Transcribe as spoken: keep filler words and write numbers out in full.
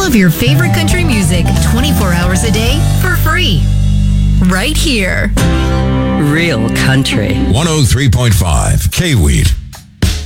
of your favorite country music twenty-four hours a day for free. Right here. Real country. one oh three point five K-Weed.